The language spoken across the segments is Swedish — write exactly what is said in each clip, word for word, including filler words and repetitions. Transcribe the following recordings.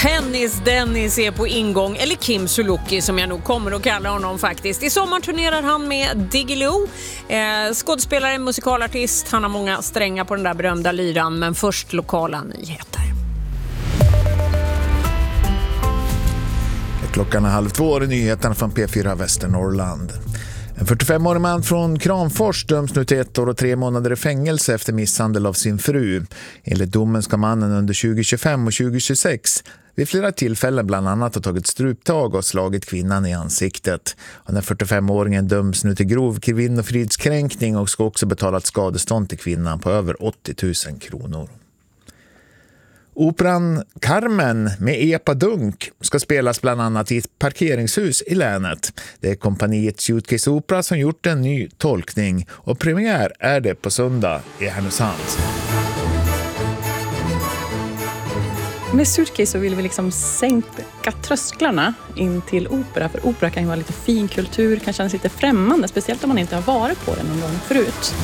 Tennis Dennis är på ingång, eller Kim Sulocki som jag nog kommer att kalla honom faktiskt. I sommar turnerar han med Diggiloo, eh, skådespelare, musikalartist. Han har många strängar på den där berömda lyran, men först lokala nyheter. Klockan är halv två i nyheterna från P fyra Västernorrland. En fyrtiofemårig man från Kramfors döms nu till ett år och tre månader i fängelse efter misshandel av sin fru. Enligt domen ska mannen under tjugo tjugofem och tjugo tjugosex vid flera tillfällen bland annat ha tagit struptag och slagit kvinnan i ansiktet. Och den fyrtiofemåringen döms nu till grov kvinnofridskränkning och ska också betala ett skadestånd till kvinnan på över åttio tusen kronor. Operan Carmen med Epa Dunk ska spelas bland annat i ett parkeringshus i länet. Det är kompaniet Suitcase Opera som gjort en ny tolkning och premiär är det på söndag i Härnösand. Med Suitcase så vill vi liksom sänka trösklarna in till opera, för opera kan ju vara lite fin kultur, kan kännas lite främmande, speciellt om man inte har varit på den någon gång förut.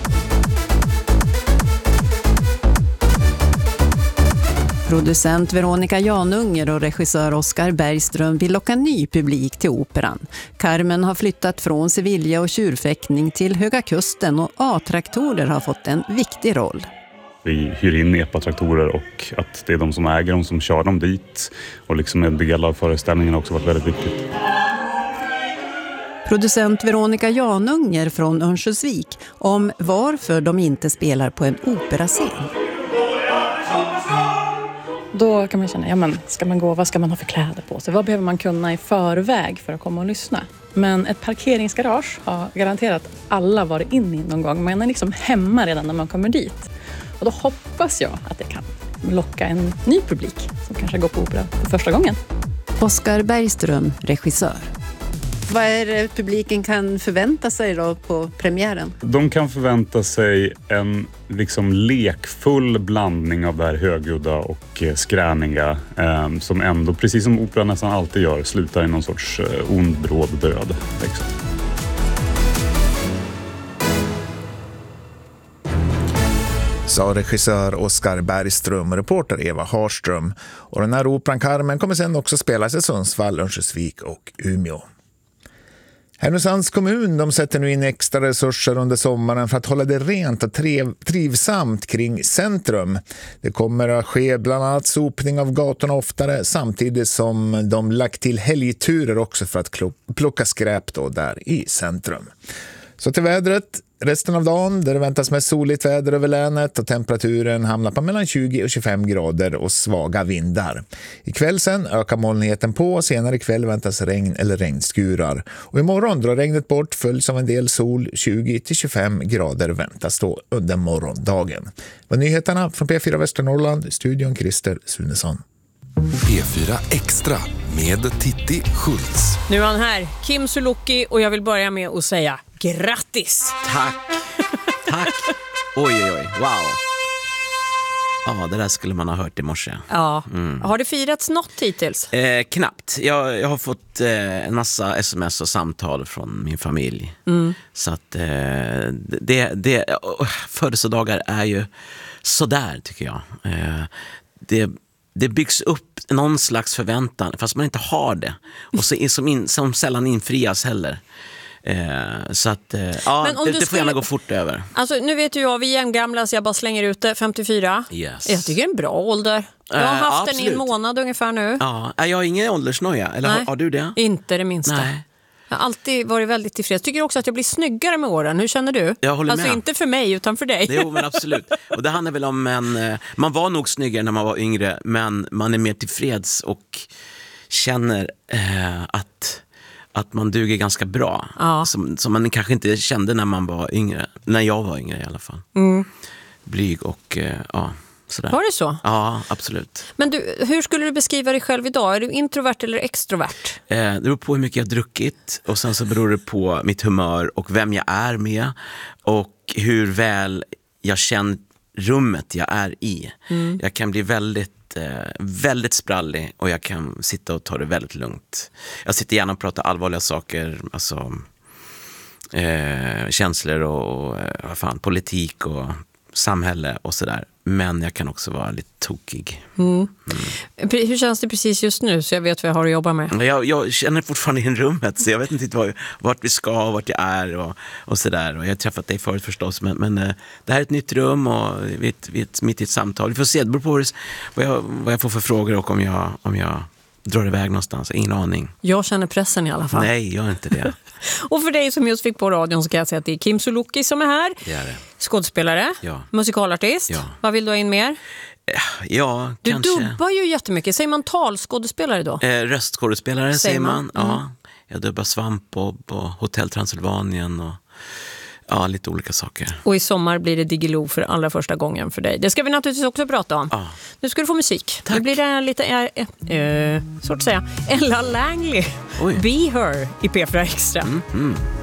Producent Veronica Janunger och regissör Oscar Bergström vill locka ny publik till operan. Carmen har flyttat från Sevilla och tjurfäktning till Höga Kusten och A-traktorer har fått en viktig roll. Vi hyr in epa-traktorer och att det är de som äger dem som kör dem dit. Och liksom en del av föreställningen har också varit väldigt viktigt. Producent Veronica Janunger från Örnsköldsvik om varför de inte spelar på en operascen. Då kan man känna, ja men ska man gå, vad ska man ha för kläder på sig? Vad behöver man kunna i förväg för att komma och lyssna? Men ett parkeringsgarage har garanterat alla varit in i någon gång. Man är liksom hemma redan när man kommer dit. Och då hoppas jag att det kan locka en ny publik som kanske går på opera för första gången. Oscar Bergström, regissör. Vad är det publiken kan förvänta sig då på premiären? De kan förvänta sig en liksom lekfull blandning av det här högljudda och skräniga eh, som ändå, precis som opera nästan alltid gör, slutar i någon sorts eh, ond, bråd död. Liksom. Sa regissör Oscar Bergström och reporter Eva Harström. Och den här operan Carmen kommer sen också spelas i Sundsvall, Örnsköldsvik och Umeå. Härnösands kommun de sätter nu in extra resurser under sommaren för att hålla det rent och trev, trivsamt kring centrum. Det kommer att ske bland annat sopning av gatorna oftare samtidigt som de lagt till helgturer också för att plocka skräp då där i centrum. Så till vädret. Resten av dagen där det väntas med soligt väder över länet och temperaturen hamnar på mellan tjugo och tjugofem grader och svaga vindar. Ikväll sen ökar molnigheten på och senare ikväll väntas regn eller regnskurar. Och imorgon drar regnet bort följs av en del sol, tjugo till tjugofem grader väntas då under morgondagen. Vad nyheterna från P fyra Västernorrland, studion Christer Sunesson. P fyra Extra med Titti Schultz. Nu är han här, Kim Sulocki, och jag vill börja med att säga grattis! Tack, tack. Oj, oj, oj, wow. Ja, det där skulle man ha hört i morse. Ja, mm. Har det firats något hittills? Eh, knappt. Jag, jag har fått eh, en massa sms och samtal från min familj. Mm. Så att eh, det, det, födelsedagar är ju sådär tycker jag. Eh, det Det byggs upp någon slags förväntan fast man inte har det. Och så, som, in, som sällan infrias heller. Eh, så att, eh, ja, det, det får skulle... gärna gå fort över. Alltså, nu vet ju jag, vi är jämngamla så jag bara slänger ut det, femtiofyra. Yes. Jag tycker det är en bra ålder. Jag har eh, haft ja, den i en månad ungefär nu. Ja, jag har ingen åldersnöja, eller har, har du det? Inte det minsta. Nej. Jag har alltid varit väldigt tillfreds. Tycker också att jag blir snyggare med åren. Hur känner du? Jag håller alltså med. Inte för mig utan för dig. Jo, men absolut. Och det handlar väl om en... Man var nog snyggare när man var yngre, men man är mer tillfreds och känner eh, att, att man duger ganska bra. Ja. Som, som man kanske inte kände när man var yngre. När jag var yngre i alla fall. Mm. Blyg och eh, ja... Sådär. Var det så? Ja, absolut. Men du, hur skulle du beskriva dig själv idag? Är du introvert eller extrovert? Eh, det beror på hur mycket jag har druckit. Och sen så beror det på mitt humör och vem jag är med. Och hur väl jag känner rummet jag är i. Mm. Jag kan bli väldigt, eh, väldigt sprallig och jag kan sitta och ta det väldigt lugnt. Jag sitter gärna och pratar allvarliga saker. Alltså eh, känslor och eh, vad fan, politik och samhälle och sådär. Men jag kan också vara lite tokig. Mm. Mm. Hur känns det precis just nu så jag vet vad jag har att jobba med? Jag, jag känner fortfarande i rummet så jag vet inte var, vart vi ska och vart jag är och, och sådär. Och jag har träffat dig förut förstås men, men det här är ett nytt rum och vi är, vi är mitt i ett samtal. Vi får se, det beror på vad jag, vad jag får för frågor och om jag, om jag drar iväg någonstans. Ingen aning. Jag känner pressen i alla fall. Nej, gör inte det. Och för dig som just fick på radion så kan jag säga att det är Kim Sulocki som är här. Det är det. Skådespelare, ja. musikalartist. Ja. Vad vill du ha in mer? Ja, du kanske. Du dubbar ju jättemycket. Säger man talskådespelare då? Eh, röstskådespelare säger man. man. Mm. Ja. Jag dubbar Svamp på, på Hotell Transylvanien och ja, lite olika saker. Och i sommar blir det Diggiloo för allra första gången för dig. Det ska vi naturligtvis också prata om. Ja. Nu ska du få musik. Tack. Nu blir det lite, äh, äh, så att säga, Ella Langley. Oj. Be Her i P fyra Extra. Mm, mm.